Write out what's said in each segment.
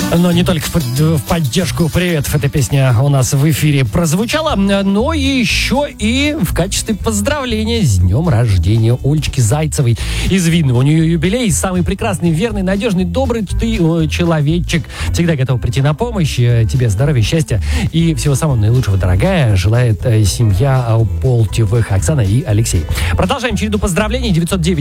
Но не только в поддержку приветов эта песня у нас в эфире прозвучала, но еще и в качестве поздравления с днем рождения Олечки Зайцевой из Видного. У нее юбилей, самый прекрасный, верный, надежный, добрый ты человечек. Всегда готов прийти на помощь. Тебе здоровья, счастья и всего самого наилучшего, дорогая. Желает семья Полтевых, Оксана и Алексей. Продолжаем череду поздравлений.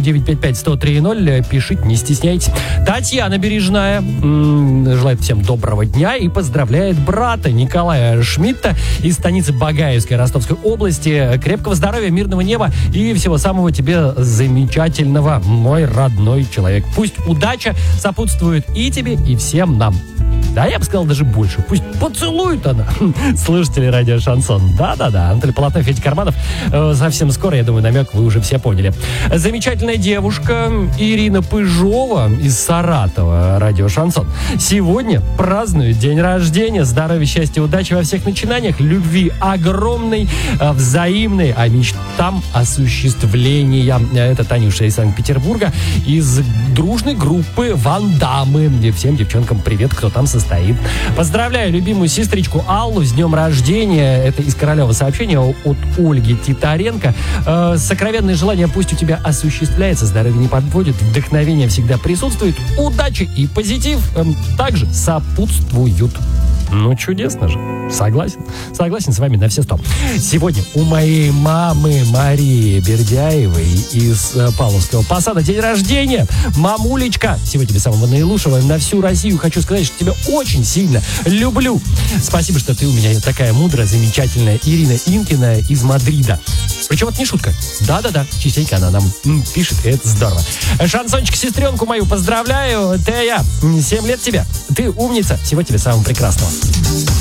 909-955-1030. Пишите, не стесняйтесь. Татьяна Бережная желает всем доброго дня и поздравляет брата Николая Шмидта из станицы Багаевской Ростовской области. Крепкого здоровья, мирного неба и всего самого тебе замечательного, мой родной человек. Пусть удача сопутствует и тебе, и всем нам. Да, я бы сказал даже больше. Пусть поцелует она. Слушатели радио Шансон. Да-да-да. Анатолий Полотнов, Федя Карманов. Совсем скоро, я думаю, намек вы уже все поняли. Замечательная девушка Ирина Пыжова из Саратова. Радио Шансон. Сегодня празднует день рождения. Здоровья, счастья, удачи во всех начинаниях. Любви огромной, взаимной, а мечтам осуществления. Это Танюша из Санкт-Петербурга. Из дружной группы Ван Даммы. Всем девчонкам привет, кто там состоит. Поздравляю любимую сестричку Аллу с днем рождения. Это из Королева сообщение от Ольги Титаренко. Сокровенное желание пусть у тебя осуществляется, здоровье не подводит, вдохновение всегда присутствует, удача и позитив также сопутствуют. Ну, чудесно же. Согласен. Согласен с вами на все 100. Сегодня у моей мамы Марии Бердяевой из Павловского Посада день рождения. Мамулечка, всего тебе самого наилучшего. На всю Россию хочу сказать, что тебя очень сильно люблю. Спасибо, что ты у меня такая мудрая, замечательная Ирина Инкина из Мадрида. Причем это не шутка. Да-да-да, частенько она нам пишет, и это здорово. Шансончик, сестренку мою поздравляю. Тея, 7 лет тебе. Ты умница. Всего тебе самого прекрасного.